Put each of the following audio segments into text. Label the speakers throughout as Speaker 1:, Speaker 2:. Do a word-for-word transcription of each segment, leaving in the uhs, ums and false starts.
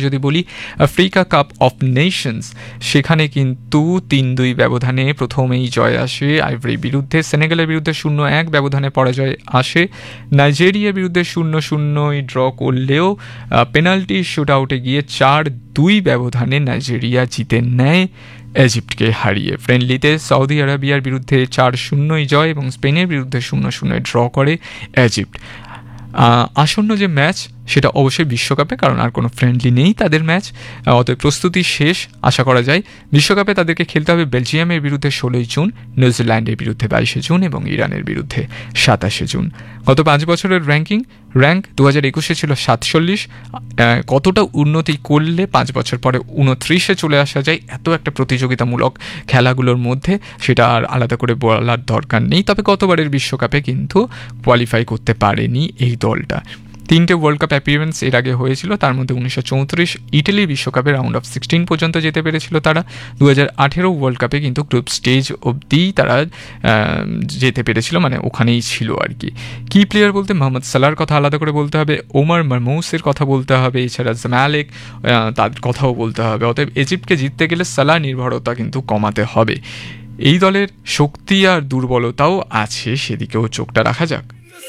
Speaker 1: যদি বলি Africa cup of Nations, সেখানে কিন্তু তিন দুই ব্যবধানে প্রথমেই জয় আসে আইভরির বিরুদ্ধে। সেনেগালের বিরুদ্ধে শূন্য এক ব্যবধানে পরাজয় আসে। নাইজেরিয়ার বিরুদ্ধে শূন্য শূন্যই ড্র করলেও পেনাল্টি শুট আউটে গিয়ে চার দুই ব্যবধানে নাইজেরিয়া জিতে নেয় ইজিপ্টকে হারিয়ে। ফ্রেন্ডলিতে সৌদি আরবিয়ার বিরুদ্ধে চার শূন্যই জয় এবং স্পেনের বিরুদ্ধে শূন্য শূন্যই ড্র করে ইজিপ্ট। আসন্ন যে ম্যাচ সেটা অবশ্যই বিশ্বকাপে, কারণ আর কোনো ফ্রেন্ডলি নেই তাদের ম্যাচ, অতএব প্রস্তুতি শেষ আশা করা যায়। বিশ্বকাপে তাদেরকে খেলতে হবে বেলজিয়ামের বিরুদ্ধে ষোলোই জুন, নিউজিল্যান্ডের বিরুদ্ধে বাইশে জুন এবং ইরানের বিরুদ্ধে সাতাশে জুন। গত পাঁচ বছরের র্যাঙ্কিং র্যাঙ্ক দু হাজার একুশে ছিল সাতচল্লিশ। কতটা উন্নতি করলে পাঁচ বছর পরে উনত্রিশে চলে আসা যায় এত একটা প্রতিযোগিতামূলক খেলাগুলোর মধ্যে, সেটা আর আলাদা করে বলার দরকার নেই। তবে গতবারের বিশ্বকাপে কিন্তু কোয়ালিফাই করতে পারেনি এই দলটা। তিনটে ওয়ার্ল্ড কাপ অ্যাপিয়ারেন্স এর আগে হয়েছিল, তার মধ্যে উনিশশো চৌত্রিশ ইটালি বিশ্বকাপে রাউন্ড অফ সিক্সটিন পর্যন্ত যেতে পেরেছিল তারা। দু হাজার আঠেরো ওয়ার্ল্ড কাপে কিন্তু গ্রুপ স্টেজ অবধি তারা যেতে পেরেছিল, মানে ওখানেই ছিল আর কি। কি প্লেয়ার বলতে মোহাম্মদ সালাহর কথা আলাদা করে বলতে হবে, ওমর মারমুসের কথা বলতে হবে, এছাড়া জামালেক তার কথাও বলতে হবে। অতএব ইজিপ্টকে জিততে গেলে সালাহ নির্ভরতা কিন্তু কমাতে হবে। এই দলের শক্তি আর দুর্বলতাও আছে, সেদিকেও চোখটা রাখা যাক।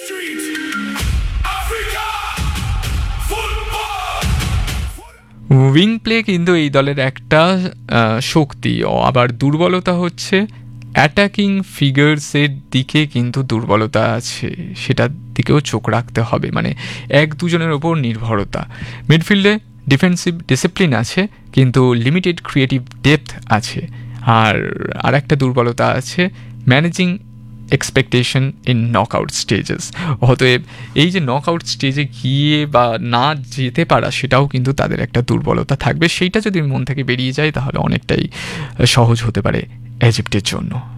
Speaker 1: উইং প্লে কিন্তু এই দলের একটা শক্তি, আবার দুর্বলতা হচ্ছে অ্যাটাকিং ফিগার্সের দিকে কিন্তু দুর্বলতা আছে, সেটার দিকেও চোখ রাখতে হবে, মানে এক দুজনের ওপর নির্ভরতা। মিডফিল্ডে ডিফেন্সিভ ডিসিপ্লিন আছে কিন্তু লিমিটেড ক্রিয়েটিভ ডেপথ আছে। আর আর একটা দুর্বলতা আছে managing expectation in knockout stages. অতএব এই যে নকআউট স্টেজে গিয়ে বা না যেতে পারা, সেটাও কিন্তু তাদের একটা দুর্বলতা থাকবে। সেইটা যদি মন থেকে বেরিয়ে যায় তাহলে অনেকটাই সহজ হতে পারে ইজিপ্টের জন্য।